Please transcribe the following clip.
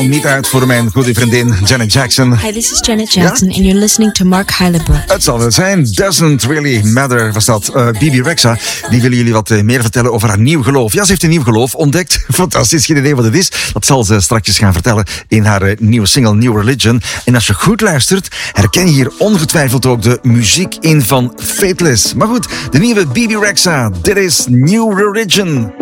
Niet uit voor mijn goede vriendin Janet Jackson. Hi, this is Janet Jackson and you're listening to Mark Heilebroek. Het zal het zijn. Doesn't really matter was dat. Bibi Rexha, die willen jullie wat meer vertellen over haar nieuw geloof. Ja, ze heeft een nieuw geloof ontdekt. Fantastisch, geen idee wat het is. Dat zal ze straks gaan vertellen in haar nieuwe single New Religion. En als je goed luistert, herken je hier ongetwijfeld ook de muziek in van Faithless. Maar goed, de nieuwe Bibi Rexha. Dit is New Religion.